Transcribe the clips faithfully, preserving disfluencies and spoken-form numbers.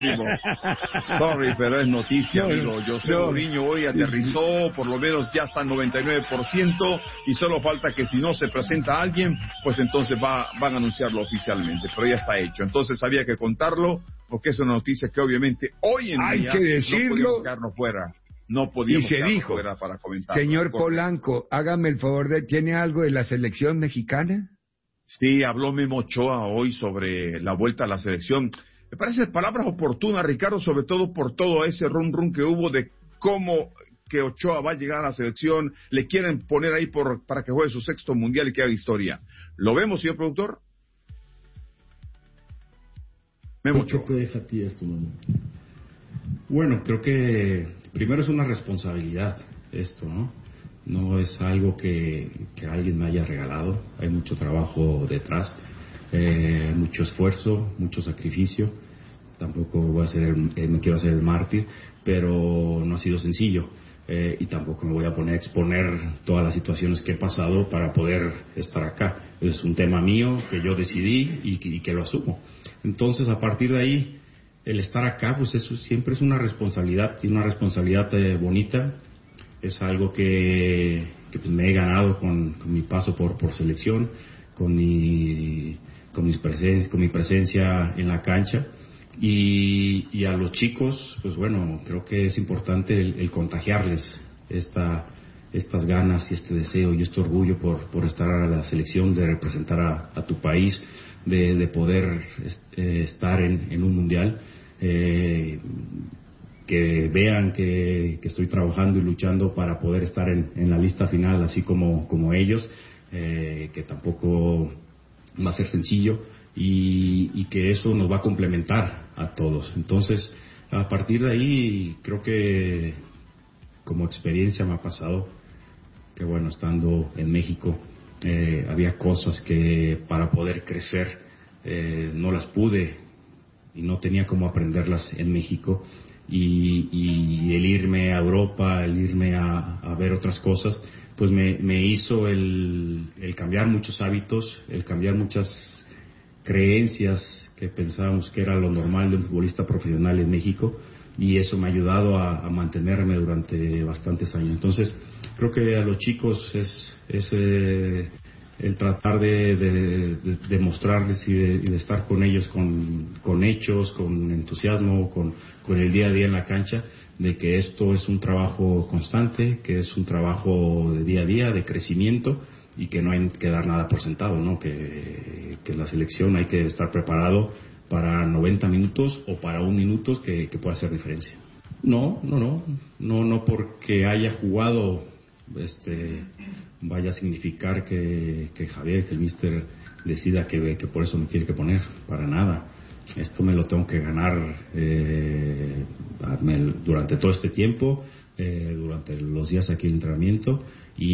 Amigo. Sorry, pero es noticia, amigo. José no. Mourinho hoy aterrizó, por lo menos ya está en noventa y nueve por ciento, y solo falta que si no se presenta alguien, pues entonces va, van a anunciarlo oficialmente, pero ya está hecho. Entonces había que contarlo, porque es una noticia que obviamente hoy en Hay día que decirlo, no podíamos quedarnos fuera. No podíamos y se quedarnos dijo, fuera para comentar. señor Polanco, hágame el favor de, ¿tiene algo de la selección mexicana? Sí, habló Memo Ochoa hoy sobre la vuelta a la selección. Me parecen palabras oportunas, Ricardo, sobre todo por todo ese rum rum que hubo de cómo que Ochoa va a llegar a la selección, le quieren poner ahí por para que juegue su sexto mundial y que haga historia. ¿Lo vemos, señor productor? Memo Ochoa. ¿Qué te deja a ti esto, Memo? Bueno, creo que primero es una responsabilidad esto, ¿no? No es algo que, que alguien me haya regalado, hay mucho trabajo detrás. Eh, mucho esfuerzo, mucho sacrificio. Tampoco voy a ser el, eh, me quiero hacer el mártir, pero no ha sido sencillo. Eh, y tampoco me voy a poner a exponer todas las situaciones que he pasado para poder estar acá. Es un tema mío que yo decidí y, y que lo asumo. Entonces, a partir de ahí, el estar acá, pues eso siempre es una responsabilidad, y una responsabilidad eh, bonita. Es algo que, que pues, me he ganado con, con mi paso por, por selección, con mi con, mis presen- con mi presencia en la cancha, y, y a los chicos, pues bueno, creo que es importante el, el contagiarles esta, estas ganas y este deseo y este orgullo por, por estar a la selección, de representar a, a tu país, de, de poder eh, estar en, en un mundial, eh, que vean que, que estoy trabajando y luchando para poder estar en, en la lista final, así como, como ellos, eh, que tampoco va a ser sencillo, y, y que eso nos va a complementar a todos. Entonces, a partir de ahí, creo que como experiencia me ha pasado que, bueno, estando en México, eh, había cosas que para poder crecer eh, no las pude y no tenía cómo aprenderlas en México, y, y el irme a Europa, el irme a, a ver otras cosas, pues me, me hizo el, el cambiar muchos hábitos, el cambiar muchas creencias que pensábamos que era lo normal de un futbolista profesional en México, y eso me ha ayudado a, a mantenerme durante bastantes años. Entonces, creo que a los chicos es, es eh, el tratar de, de, de, de mostrarles y de, y de estar con ellos con, con hechos, con entusiasmo, con, con el día a día en la cancha, de que esto es un trabajo constante, que es un trabajo de día a día, de crecimiento, y que no hay que dar nada por sentado, ¿no? Que, que la selección hay que estar preparado para noventa minutos o para un minuto que, que pueda hacer diferencia. No, no, no, no, no porque haya jugado este vaya a significar que, que Javier, que el míster decida que, que por eso me tiene que poner, para nada. Esto me lo tengo que ganar eh, durante todo este tiempo, eh, durante los días aquí de entrenamiento,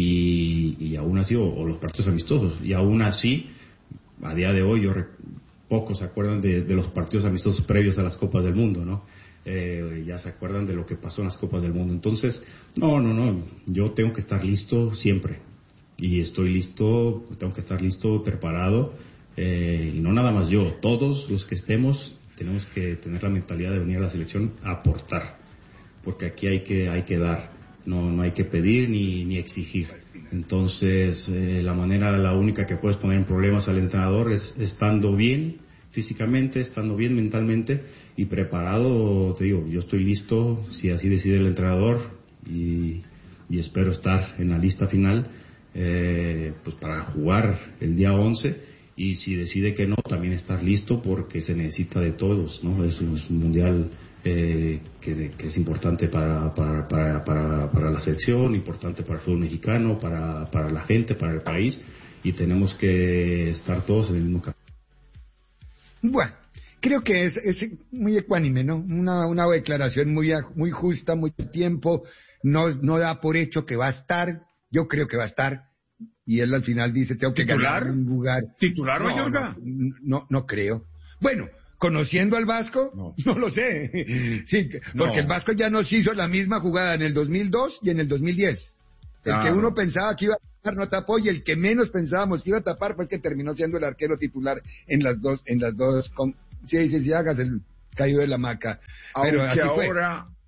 y, y aún así, o, o los partidos amistosos, y aún así, a día de hoy, yo pocos se acuerdan de, de los partidos amistosos previos a las Copas del Mundo, ¿no? Eh, ya se acuerdan de lo que pasó en las Copas del Mundo. Entonces, no, no, no, yo tengo que estar listo siempre, y estoy listo, tengo que estar listo, preparado, eh, y no nada más yo, todos los que estemos tenemos que tener la mentalidad de venir a la selección a aportar, porque aquí hay que hay que dar, no no hay que pedir ni, ni exigir. Entonces, eh, la manera, la única que puedes poner en problemas al entrenador es estando bien físicamente, estando bien mentalmente y preparado. Te digo, yo estoy listo si así decide el entrenador, y, y espero estar en la lista final, eh, pues para jugar el día once, y si decide que no, también estar listo, porque se necesita de todos, ¿no? Es un, es un mundial eh, que, que es importante para, para, para, para, para la selección, importante para el fútbol mexicano, para, para la gente, para el país, y tenemos que estar todos en el mismo camino. Bueno, creo que es, es muy ecuánime, ¿no? Una, una declaración muy, muy justa, muy tiempo, no, no da por hecho que va a estar, yo creo que va a estar, y él al final dice, tengo que ¿Titular? ganar un lugar. ¿Titular, no, Mayorga? No, no, no creo. Bueno, conociendo al Vasco, no, no lo sé. Sí, porque no. El Vasco ya nos hizo la misma jugada en el dos mil dos y en el dos mil diez. Claro. El que uno pensaba que iba a tapar no tapó, y el que menos pensábamos que iba a tapar fue el que terminó siendo el arquero titular en las dos, en las dos. Con... Sí, sí, sí, hagas el... caído de la hamaca. Aunque Pero así ahora, fue.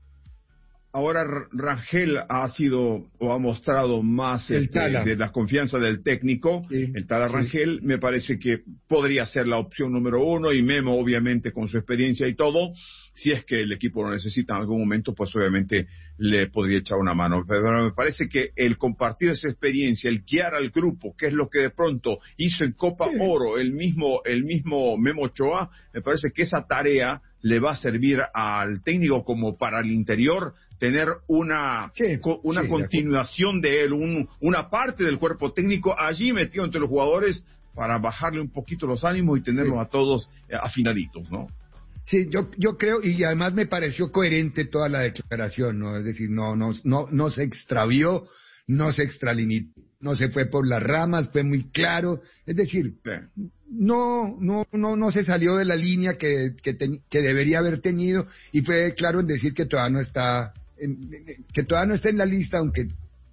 ahora Rangel ha sido o ha mostrado más este, de la confianza del técnico, sí, el Tala sí. Rangel, me parece que podría ser la opción número uno, y Memo obviamente con su experiencia y todo, si es que el equipo lo necesita en algún momento, pues obviamente le podría echar una mano. Pero me parece que el compartir esa experiencia, el guiar al grupo, que es lo que de pronto hizo en Copa sí. Oro el mismo, el mismo Memo Ochoa, me parece que esa tarea le va a servir al técnico como para el interior tener una, sí, una sí, continuación de él, un, una parte del cuerpo técnico allí metido entre los jugadores para bajarle un poquito los ánimos y tenerlos sí. a todos eh, afinaditos, ¿no? Sí, yo yo creo, y además me pareció coherente toda la declaración, ¿no? Es decir, no no no no se extravió, no se extralimitó, no se fue por las ramas, fue muy claro, es decir, sí. no no no no se salió de la línea que que, ten, que debería haber tenido, y fue claro en decir que todavía no está en, que todavía no está en la lista, aunque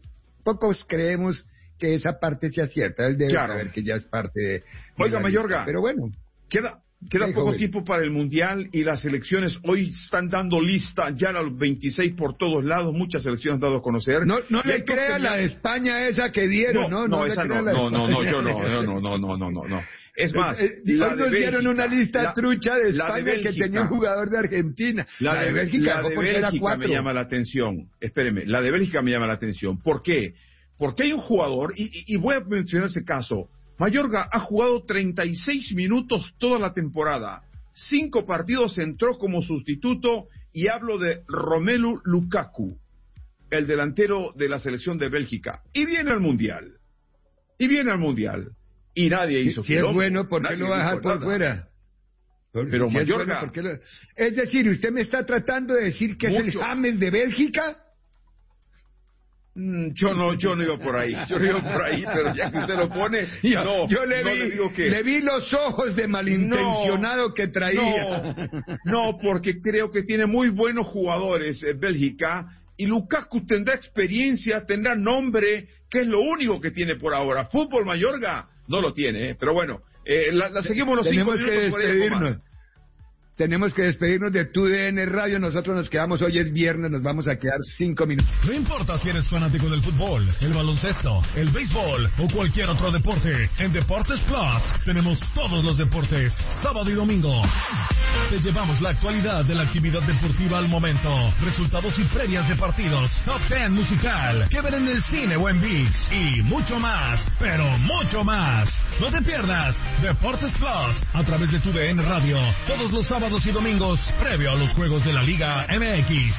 pocos creemos que esa parte sea cierta. Él debe claro. saber que ya es parte de, de Oiga, Mayorga, pero bueno, queda Queda poco joven. tiempo para el Mundial, y las selecciones hoy están dando lista ya a los veintiséis por todos lados, muchas selecciones han dado a conocer. No, no le crea la de España esa que dieron, ¿no? No, no, no esa no, no, no, no, yo no, no, no, no, no, no, no. Es más, eh, eh, hoy nos dieron una lista la, trucha de España de Bélgica, que tenía un jugador de Argentina. La, la de, de Bélgica, la de Bélgica me llama la atención. Espéreme, la de Bélgica me llama la atención. ¿Por qué? Porque hay un jugador, y, y, y voy a mencionar ese caso. Mayorga ha jugado treinta y seis minutos toda la temporada. Cinco partidos entró como sustituto, y hablo de Romelu Lukaku, el delantero de la selección de Bélgica. Y viene al Mundial. Y viene al Mundial. Y nadie hizo Si es bueno, ¿por qué lo va a dejar por fuera? Pero si Mayorga... Es, bueno, ¿por qué lo... es decir, ¿usted me está tratando de decir que mucho... es el James de Bélgica? Yo no, yo no iba por ahí, yo no iba por ahí, pero ya que usted lo pone, yo, no, yo le, no vi, le digo que... le vi los ojos de malintencionado no, que traía. No, no, porque creo que tiene muy buenos jugadores en Bélgica, y Lukaku tendrá experiencia, tendrá nombre, que es lo único que tiene por ahora. Fútbol, Mayorga, no lo tiene, ¿eh? Pero bueno, eh, la, la seguimos los Tenemos cinco que minutos. Despedirnos. Tenemos que despedirnos de Tu D N Radio. Nosotros nos quedamos, hoy es viernes, nos vamos a quedar cinco minutos. No importa si eres fanático del fútbol, el baloncesto, el béisbol o cualquier otro deporte, en Deportes Plus tenemos todos los deportes, sábado y domingo. Te llevamos la actualidad de la actividad deportiva al momento, resultados y previas de partidos, top ten musical, que ver en el cine o en ViX, y mucho más, pero mucho más. No te pierdas Deportes Plus a través de Tu D N Radio, todos los sábados y domingos, previo a los juegos de la Liga M X.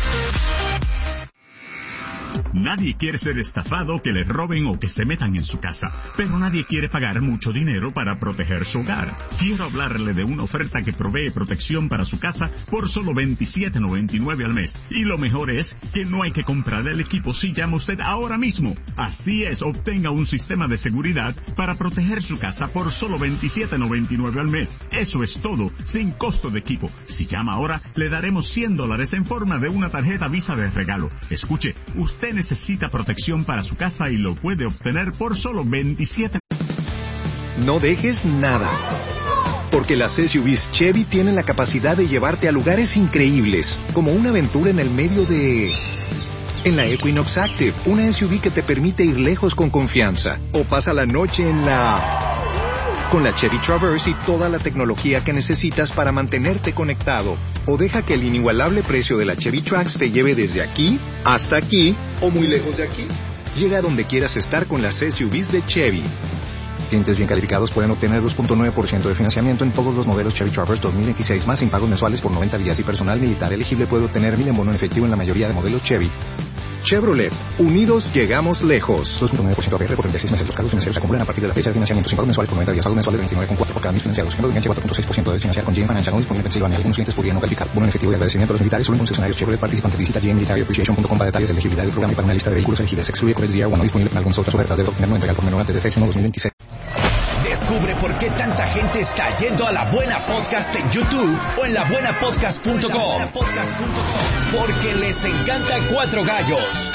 Nadie quiere ser estafado, que le roben o que se metan en su casa, pero nadie quiere pagar mucho dinero para proteger su hogar. Quiero hablarle de una oferta que provee protección para su casa por solo veintisiete noventa y nueve al mes. Y lo mejor es que no hay que comprar el equipo si llama usted ahora mismo. Así es, obtenga un sistema de seguridad para proteger su casa por solo veintisiete noventa y nueve al mes. Eso es todo, sin costo de equipo. Si llama ahora, le daremos cien dólares en forma de una tarjeta Visa de regalo. Escuche, usted necesita protección para su casa y lo puede obtener por solo veintisiete. No dejes nada, porque las S U Vs Chevy tienen la capacidad de llevarte a lugares increíbles, como una aventura en el medio de... En la Equinox Active, una S U V que te permite ir lejos con confianza. O pasa la noche en la... con la Chevy Traverse y toda la tecnología que necesitas para mantenerte conectado. O deja que el inigualable precio de la Chevy Trax te lleve desde aquí hasta aquí o muy lejos de aquí. Llega a donde quieras estar con las S U Vs de Chevy. Clientes bien calificados pueden obtener dos punto nueve por ciento de financiamiento en todos los modelos Chevy Traverse dos mil veintiséis más sin pagos mensuales por noventa días, y personal militar elegible puede obtener mil en bono en efectivo en la mayoría de modelos Chevy. Chevrolet, unidos llegamos lejos. dos punto nueve por ciento A P R por treinta y seis meses. Los cargos financieros se acumulan a partir de la fecha de financiamiento sin pagos mensuales por noventa días. Pagos mensuales de veintinueve coma cuatro por cada mil financiados. Ejemplo de enganche cuatro punto seis por ciento de financiar con G M Financial, no disponible en Pensilvania. Algunos clientes podrían no calificar. Bono en efectivo y agradecimiento a los militares solo en concesionarios Chevrolet participantes. Visita g m military appreciation punto com para detalles de elegibilidad del programa y para una lista de vehículos elegibles. Excluye Corex D R uno, no disponible en algunas otras ofertas. Debe obtenerlo en regalo por menor antes de seis uno dos mil veintiséis. Descubre por qué tanta gente está yendo a La Buena Podcast en YouTube o en la buena podcast punto com. Porque les encanta Cuatro Gallos.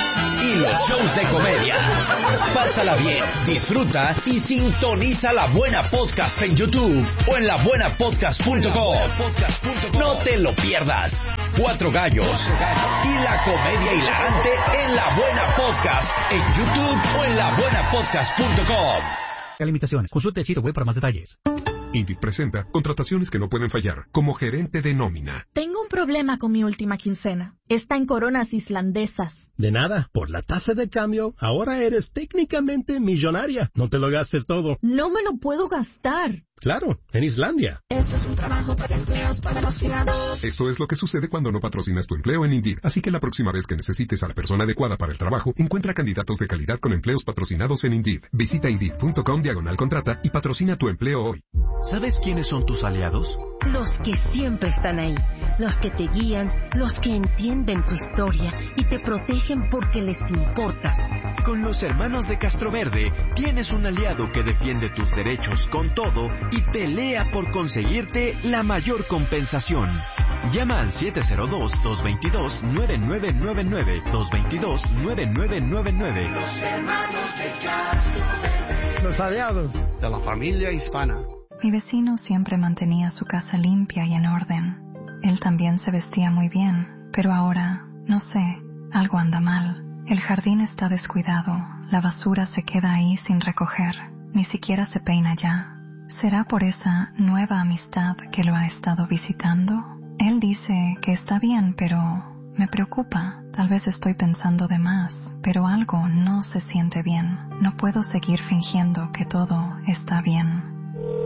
y los shows de comedia. Pásala bien, disfruta y sintoniza La Buena Podcast en YouTube o en la buena podcast punto com. No te lo pierdas. Cuatro gallos y la comedia hilarante en La Buena Podcast en YouTube o en la buena podcast punto com. Limitaciones. Consulte el sitio web para más detalles. Indeed presenta contrataciones que no pueden fallar, como gerente de nómina. Tengo un problema con mi última quincena. Está en coronas islandesas. De nada, por la tasa de cambio, ahora eres técnicamente millonaria. No te lo gastes todo. No me lo puedo gastar. Claro, en Islandia. Esto es un trabajo para empleos patrocinados. Esto es lo que sucede cuando no patrocinas tu empleo en Indeed. Así que la próxima vez que necesites a la persona adecuada para el trabajo, encuentra candidatos de calidad con empleos patrocinados en Indeed. Visita Indeed punto com diagonal contrata y patrocina tu empleo hoy. ¿Sabes quiénes son tus aliados? Los que siempre están ahí, los que te guían, los que entienden tu historia y te protegen porque les importas. Con los hermanos de Castroverde tienes un aliado que defiende tus derechos con todo y pelea por conseguirte la mayor compensación. Llama al siete cero dos, dos dos dos, nueve nueve nueve nueve, dos dos dos, nueve nueve nueve nueve. Los hermanos de Castroverde. Los aliados de la familia hispana. Mi vecino siempre mantenía su casa limpia y en orden. Él también se vestía muy bien, pero ahora, no sé, algo anda mal. El jardín está descuidado, la basura se queda ahí sin recoger, ni siquiera se peina ya. ¿Será por esa nueva amistad que lo ha estado visitando? Él dice que está bien, pero me preocupa. Tal vez estoy pensando de más, pero algo no se siente bien. No puedo seguir fingiendo que todo está bien.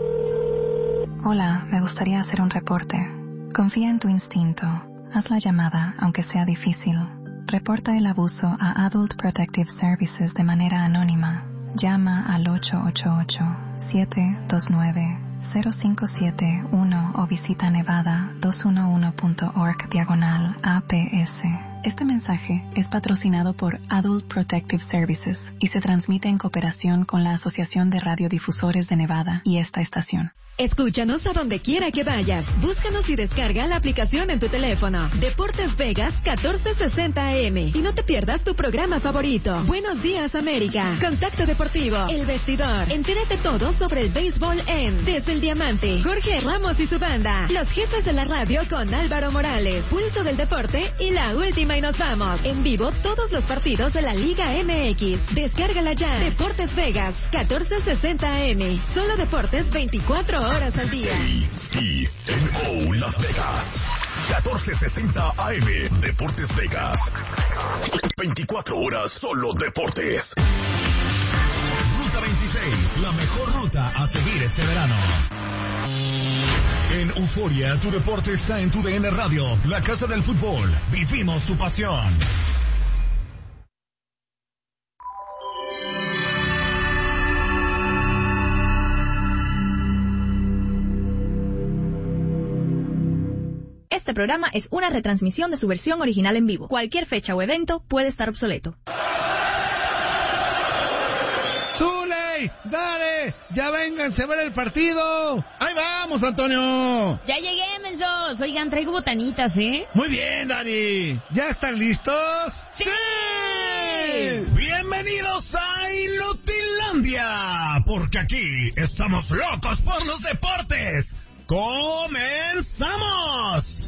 Hola, me gustaría hacer un reporte. Confía en tu instinto. Haz la llamada, aunque sea difícil. Reporta el abuso a Adult Protective Services de manera anónima. Llama al ocho ocho ocho, siete dos nueve, cero cinco siete uno o visita nevada dos uno uno punto org diagonal A P S. Este mensaje es patrocinado por Adult Protective Services y se transmite en cooperación con la Asociación de Radiodifusores de Nevada y esta estación. Escúchanos a donde quiera que vayas. Búscanos y descarga la aplicación en tu teléfono. Deportes Vegas catorce sesenta A M. Y no te pierdas tu programa favorito. Buenos días, América. Contacto Deportivo. El Vestidor. Entérate todo sobre el béisbol en Desde el Diamante. Jorge Ramos y su banda. Los jefes de la radio con Álvaro Morales. Pulso del Deporte y la última y nos vamos. En vivo todos los partidos de la Liga M X. Descárgala ya. Deportes Vegas catorce sesenta A M. Solo deportes veinticuatro horas al día. A T N O Las Vegas. catorce sesenta A M. Deportes Vegas. veinticuatro horas solo deportes. Ruta veintiséis, la mejor ruta a seguir este verano. En Euforia, tu deporte está en tu D N Radio, la casa del fútbol. Vivimos tu pasión. Este programa es una retransmisión de su versión original en vivo. Cualquier fecha o evento puede estar obsoleto. ¡Zuley! ¡Dale! ¡Ya vénganse a ver el partido! ¡Ahí vamos, Antonio! Ya llegué, mensos. Oigan, traigo botanitas, ¿eh? Muy bien, Dani. ¿Ya están listos? ¡Sí! ¡Sí! ¡Bienvenidos a Inutilandia! Porque aquí estamos locos por los deportes. ¡Comenzamos!